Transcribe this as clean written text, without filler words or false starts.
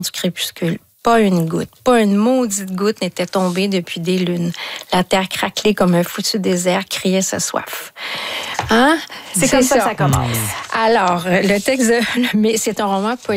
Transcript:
du crépuscule. Pas une goutte, pas une maudite goutte n'était tombée depuis des lunes. La terre craquelée comme un foutu désert criait sa soif. Hein? C'est comme ça que ça commence. Alors, le texte, mais c'est un roman